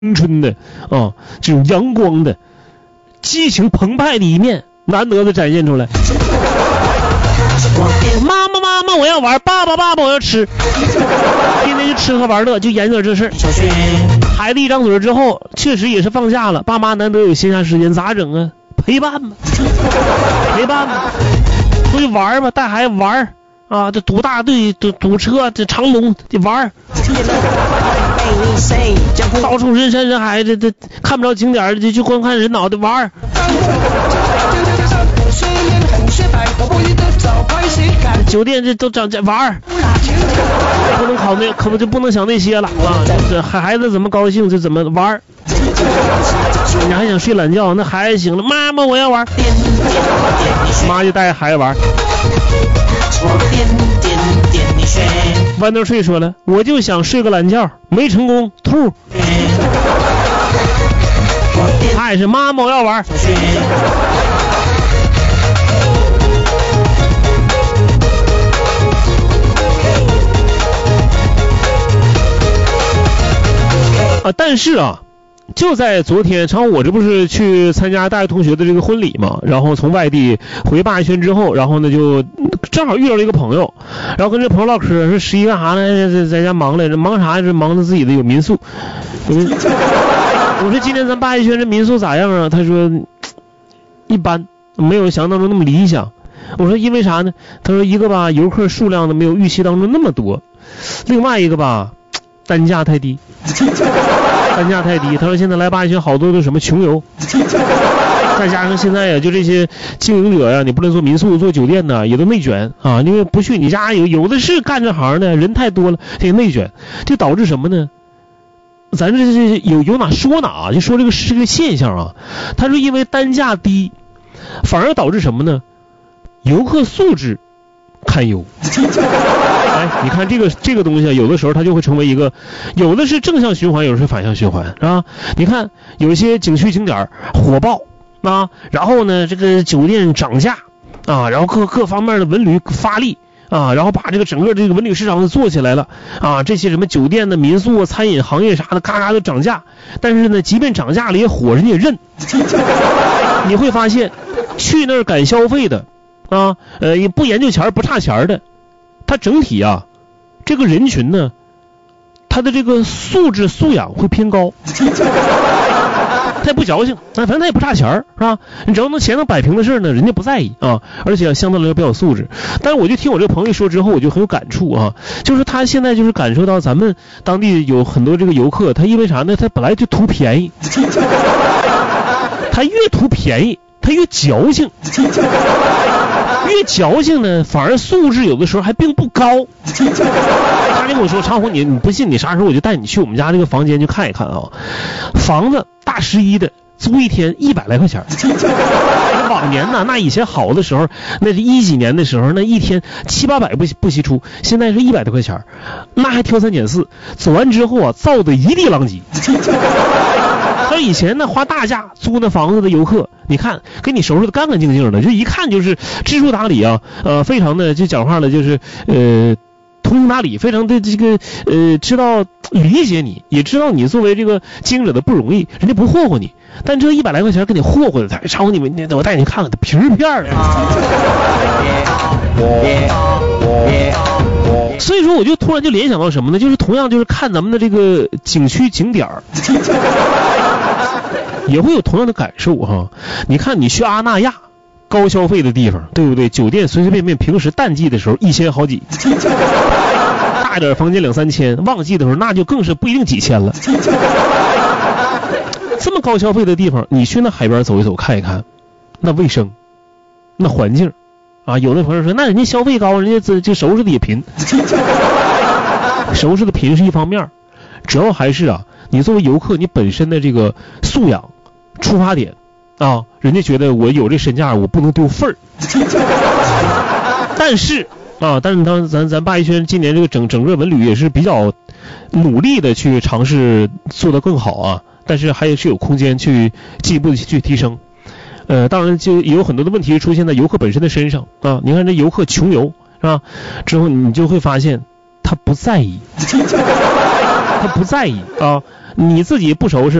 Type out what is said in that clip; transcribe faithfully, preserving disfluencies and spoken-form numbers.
青春的啊，这种阳光的、激情澎湃的一面，难得的展现出来。妈妈妈妈我要玩，爸爸爸爸我要吃，天天就吃喝玩乐，就研究这事儿。孩子一张嘴之后，确实也是放假了，爸妈难得有闲暇时间，咋整啊？陪伴吧，陪伴吧，出去玩吧，带孩子玩啊，这堵大队、堵堵车、这长龙得玩，到处人山人海，这这看不着景点就就光看人脑袋玩。酒店这都长这玩，不能考那，可不就不能想那些了啊！这孩子怎么高兴就怎么玩。你还想睡懒觉，那孩子醒了，妈妈我要玩，妈就带孩子玩。豌豆睡说了，我就想睡个懒觉，没成功，吐。他也是妈妈我要玩。啊，但是啊，就在昨天，常我这不是去参加大学同学的这个婚礼嘛，然后从外地回霸轩之后，然后呢就正好遇到了一个朋友，然后跟这朋友唠嗑，说十一干啥呢？在在家忙来着，忙啥？是忙着自己的有民宿。我说今天咱霸轩这民宿咋样啊？他说一般，没有想象当中那么理想。我说因为啥呢？他说一个吧，游客数量呢没有预期当中那么多，另外一个吧，单价太低。单价太低，他说现在来霸轩好多都什么穷游，再加上现在呀，就这些经营者呀，你不能做民宿做酒店呢，也都内卷啊，因为不去你家有有的是干这行的人太多了，这个内卷就导致什么呢？咱这是有有哪说哪，就说这个是个现象啊。他说因为单价低，反而导致什么呢？游客素质堪忧。哎，你看这个这个东西啊，有的时候它就会成为一个，有的是正向循环，有的是反向循环，是吧？你看有一些景区景点火爆啊，然后呢这个酒店涨价啊，然后各各方面的文旅发力啊，然后把这个整个这个文旅市场做起来了啊，这些什么酒店的民宿餐饮行业啥的咔咔都涨价，但是呢即便涨价了也火，人家也认。你会发现去那儿敢消费的啊，呃也不研究钱不差钱的，他整体啊，这个人群呢，他的这个素质素养会偏高，他也不矫情，反正他也不差钱是吧？你只要能钱能摆平的事呢，人家不在意啊，而且相对来说比较有素质。但是我就听我这个朋友说之后，我就很有感触啊，就是他现在就是感受到咱们当地有很多这个游客，他因为啥呢？他本来就图便宜，他越图便宜，他越矫情。越矫情呢，反而素质有的时候还并不高。他就跟我说，长虹你你不信，你啥时候我就带你去我们家这个房间去看一看啊。房子大十一的，租一天一百来块钱。往年呢，那以前好的时候，那是一几年的时候，那一天七八百不不惜出，现在是一百多块钱，那还挑三拣四，走完之后啊，造的一地狼藉。他以前呢花大价租那房子的游客，你看给你收拾的干干净净的，就一看就是知书达理啊，呃，非常的就讲话了，就是呃通情达理，非常的这个呃知道理解你，也知道你作为这个经营者的不容易，人家不霍霍你。但这一百来块钱给你霍霍的，他超你们，我带你看看，他皮儿片的。所以说我就突然就联想到什么呢？就是同样就是看咱们的这个景区景点儿。也会有同样的感受哈，你看你去阿那亚高消费的地方，对不对？酒店随随便便平时淡季的时候一千好几，大一点房间两三千，旺季的时候那就更是不一定几千了。这么高消费的地方，你去那海边走一走看一看，那卫生，那环境啊，有的朋友说那人家消费高，人家这这收拾的也贫，收拾的贫是一方面，主要还是啊。你作为游客，你本身的这个素养出发点啊，人家觉得我有这身价，我不能丢份儿。但是啊，但是当咱咱霸轩今年这个整整个文旅也是比较努力的去尝试做得更好啊，但是还是有空间去进一步的去提升。呃，当然就也有很多的问题出现在游客本身的身上啊。你看这游客穷游是吧？之后你就会发现他不在意。 他不在意啊，你自己不收拾。